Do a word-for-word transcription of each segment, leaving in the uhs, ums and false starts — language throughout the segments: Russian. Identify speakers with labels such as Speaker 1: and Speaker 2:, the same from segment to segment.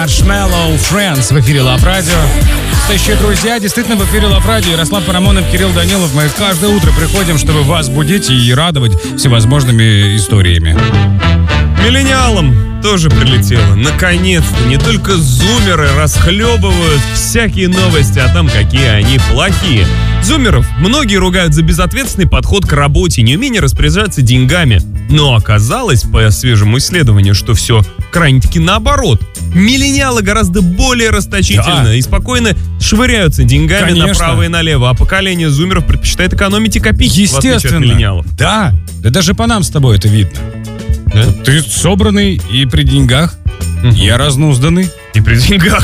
Speaker 1: Marshmallow Friends в эфире Love Radio. Настоящие друзья, действительно в эфире Love Radio. Ярослав Парамонов, Кирилл Данилов. Мы каждое утро приходим, чтобы вас будить и радовать всевозможными историями.
Speaker 2: Миллениалам тоже прилетело. Наконец-то не только зумеры расхлебывают всякие новости о том, какие они плохие. Зумеров многие ругают за безответственный подход к работе, неумение распоряжаться деньгами. Но оказалось, по свежему исследованию, что все крайне-таки наоборот. Миллениалы гораздо более расточительно да. и спокойно швыряются деньгами Конечно. направо и налево, а поколение зумеров предпочитает экономить и копить,
Speaker 1: Естественно.
Speaker 2: в отличие от миллениалов.
Speaker 1: Да, да даже по нам с тобой это видно. Да? Ты собранный и при деньгах, uh-huh. я разнузданный.
Speaker 2: И при деньгах.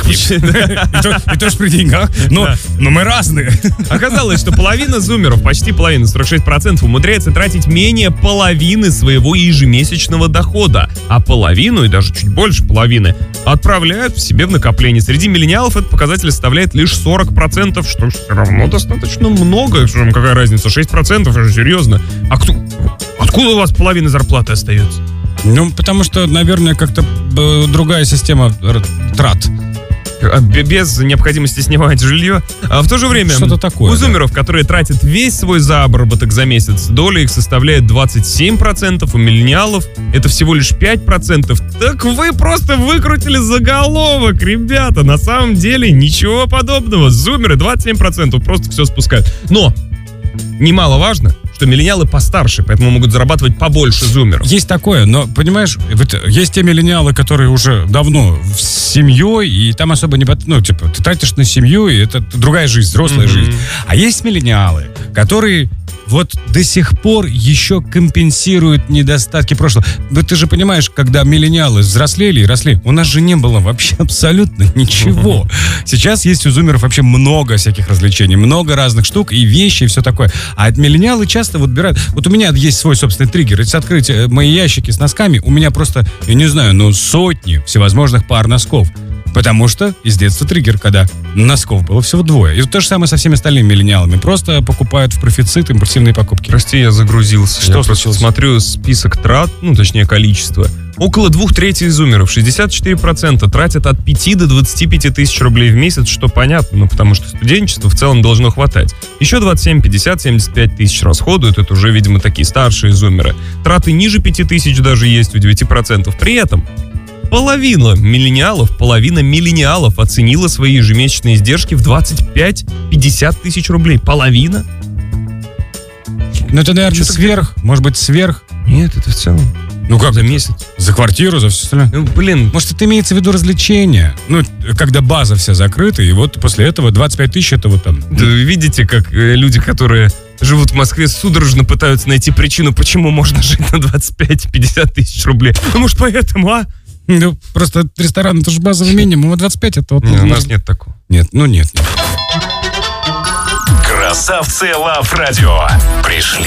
Speaker 1: И тоже при деньгах, но мы разные.
Speaker 2: Оказалось, что половина зумеров, почти половина, сорок шесть процентов, умудряется тратить менее половины своего ежемесячного дохода, а половину, и даже чуть больше половины, отправляют в себе в накопление. Среди миллениалов этот показатель составляет лишь сорок процентов, что все равно достаточно много. Какая разница? шесть процентов, это же серьезно. А кто, откуда у вас половина зарплаты остается?
Speaker 1: Ну, потому что, наверное, как-то другая система трат.
Speaker 2: Без необходимости снимать жилье. А в то же время
Speaker 1: Что-то такое,
Speaker 2: у зумеров, да. которые тратят весь свой заработок за месяц, доля их составляет двадцать семь процентов, у миллениалов это всего лишь пять процентов. Так вы просто выкрутили заголовок, ребята. На самом деле ничего подобного. Зумеры двадцать семь процентов просто все спускают. Но немаловажно, что миллениалы постарше, поэтому могут зарабатывать побольше зумеров.
Speaker 1: Есть такое, но, понимаешь, вот есть те миллениалы, которые уже давно с семьей, и там особо не... Ну, типа, ты тратишь на семью, и это другая жизнь, взрослая mm-hmm. жизнь. А есть миллениалы, которые вот до сих пор еще компенсируют недостатки прошлого. Ты же понимаешь, когда миллениалы взрослели и росли, у нас же не было вообще абсолютно ничего. Mm-hmm. Сейчас есть у зумеров вообще много всяких развлечений, много разных штук и вещи, и все такое. А миллениалы часто вот берут... Вот у меня есть свой собственный триггер. Если открыть мои ящики с носками, у меня просто, я не знаю, ну сотни всевозможных пар носков. Потому что из детства триггер, когда носков было всего двое. И то же самое со всеми остальными миллениалами. Просто покупают в профицит импульсивные покупки.
Speaker 2: Прости, я загрузился.
Speaker 1: Что
Speaker 2: я просто смотрю список трат, ну точнее количество. Около двух третей зумеров, шестьдесят четыре процента, тратят от пяти до двадцати пяти тысяч рублей в месяц, что понятно, ну потому что студенчество в целом должно хватать. Еще двадцать семь, пятьдесят, семьдесят пять тысяч расходуют, это уже, видимо, такие старшие зумеры. Траты ниже пяти тысяч даже есть у девяти процентов. При этом половина миллениалов, половина миллениалов оценила свои ежемесячные издержки в двадцать пять - пятьдесят тысяч рублей. Половина?
Speaker 1: Ну это, наверное, Что-то сверх, где-то... может быть, сверх.
Speaker 2: Нет, это в целом.
Speaker 1: Ну как?
Speaker 2: За месяц.
Speaker 1: За квартиру, за все остальное?
Speaker 2: Ну, блин.
Speaker 1: Может, это имеется в виду развлечения? Ну, когда база вся закрыта, и вот после этого двадцать пять тысяч это вот там...
Speaker 2: Да, вы видите, как люди, которые живут в Москве, судорожно пытаются найти причину, почему можно жить на двадцать пять - пятьдесят тысяч рублей. Ну, может, поэтому, а?
Speaker 1: Ну, просто ресторан, это же базовый минимум, а двадцать пять это вот...
Speaker 2: Не, у нас нет такого.
Speaker 1: Нет, ну нет.
Speaker 3: Красавцы Love Radio пришли